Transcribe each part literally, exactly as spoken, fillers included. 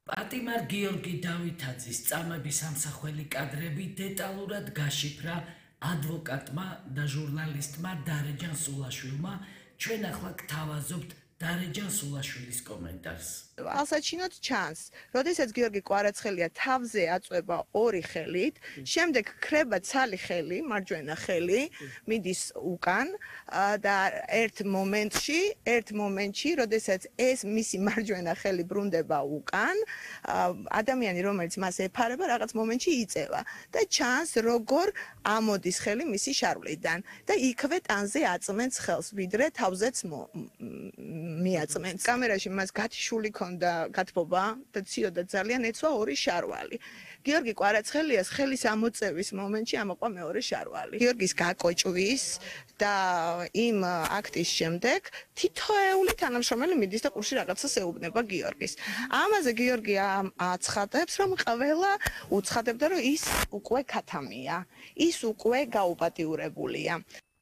პატიმარ გიორგი დავითაძის წამების ამსახველი კადრები დეტალურად გაშიფრა ადვოკატმა და ჟურნალისტმა დარეჯან სულაშვილმა. ჩვენ ახლა გთავაზობთ დარეჯან სულაშვილის კომენტარს. ალსაჩინოთ ჩანს, როდესაც გიორგი კვარაცხელია თავზე აწვება ორი ხელით, შემდეგ ქრება ცალი ხელი, მარჯვენა ხელი, მიდის უკან და ერთ მომენტში, ერთ მომენტში, როდესაც ეს მისი მარჯვენა ხელი ბრუნდება უკან, ადამიანი, რომელიც მას ეფარება, რაღაც მომენტში იწევა და ჩანს, როგორ ამოდის ხელი მისი შარვლიდან და იქვე ტანზე აწმენს ხელს, ვიდრე თავზეც მიაწმენს. კამერაში მას გათიშული და გათბობა და ციოდა ძალიან ეცვა ორი შარვალი. გიორგი კვარაცხელიას ხელის ამოწევის მომენტში ამოყვა მეორე შარვალი. გიორგის გაკოჭვის და იმ აქტის შემდეგ თითოეული თანამშრომელი მიდის და ყურში რაღაცას ეუბნება გიორგის. ამაზე გიორგი აცხადებს, რომ ყველა უცხადებდა, რომ ის უკვე ქათამია, ის უკვე გაუპატიურებულია.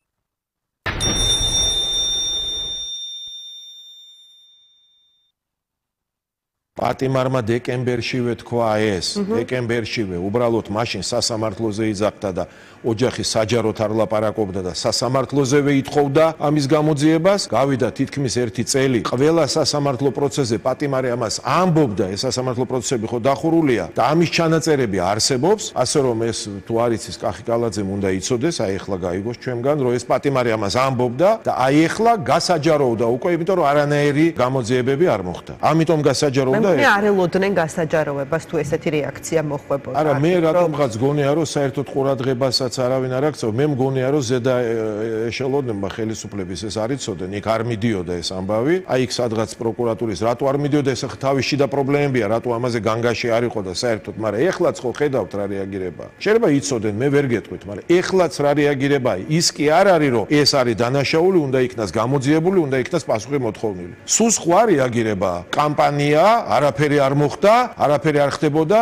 პატიმარმა დეკემბერშივე თქვა ეს, დეკემბერშივე უბრალოდ მაშინ სასამართლოზე იძახდა და ოჯახი საჯაროდ არ ლაპარაკობდა და სასამართლოზევე ითხოვდა ამის გამოძიებას. გავიდა თითქმის ერთი წელი. ყველა სასამართლო პროცესზე პატიმარი ამას ამბობდა, ეს სასამართლო პროცესები ხო დახურულია და ამის ჩანაწერები არსებობს, ასე რომ ეს თუ არ იცის კახი კალაძემ უნდა იცოდეს, აი ახლა გაიგოს ჩვენგან, რომ ეს პატიმარი ამას ამბობდა და აი ახლა გასაჯაროვდა უკვე, იმიტომ რომ არანაირი გამოძიებები არ მოხდა. ამიტომ გასაჯაროვდა მე არ ელოდნენ გასაჯაროვებას თუ ესეთი რეაქცია მოხდებოდა. არა, მე რატომღაც გონია, რომ საერთოდ ყურადღებასაც არავინ არ აქცევ, მე მგონია, რომ ზედა ეშელონებმა ხელისუფლების ეს არ იცოდნენ, იქ არ მიდიოდა ეს ამბავი. აი იქ სადღაც პროკურატურის რატო არ მიდიოდა, ეს თავის შიდა პრობლემებია, რატო ამაზე განგაში არ იყო და საერთოდ, მაგრამ ეხლაც ხო ხედავთ რა რეაგირება. შეიძლება იცოდნენ, მე ვერ გეტყვით, მაგრამ ეხლაც რა რეაგირებაა. ის კი არ არის, რომ ეს არის დანაშაული, უნდა იქნას გამოძიებული, უნდა იქნას პასუხი მოთხოვნილი. სულ სხვა რეაგირებაა. კამპანია არაფერი არ მოხდა, არაფერი არ ხდებოდა.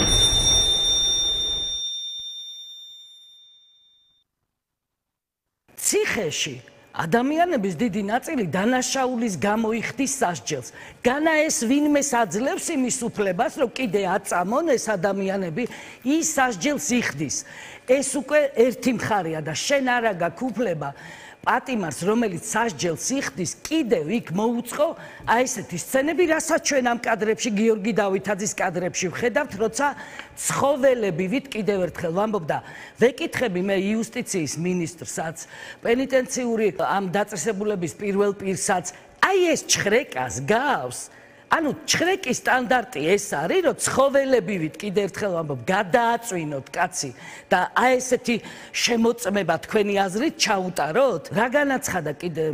ციხეში ადამიანების დიდი ნაწილი დანაშაულის გამო იხდის სასჯელს. განა ეს ვინმეს აძლევს იმის უფლებას, რომ კიდე აწამონ ეს ადამიანები, ის სასჯელს იხდის. ეს უკვე ერთი მხარეა და შენ არა გაქვს უფლება პატიმარს, რომელიც სასჯელს იხდის, კიდევ იქ მოუწყო აი ესეთი სცენები, რასაც ჩვენ ამ კადრებში, გიორგი დავითაძის კადრებში ვხედავთ, როცა ცხოველებივით კიდევ ერთხელ ვამბობ და ვეკითხები მე იუსტიციის მინისტრსაც, პენიტენციური ამ დაწესებულების პირველ პირსაც, აი ეს ჩხრეკას გავს. ანუ ჩხრეკის სტანდარტი ეს არის, რომ ცხოველებივით კიდევ ერთხელ ვამბობ, გადააწვინოთ კაცი და აი ესეთი შემოწმება თქვენი აზრით ჩაუტაროთ? რა განაცხადა კიდევ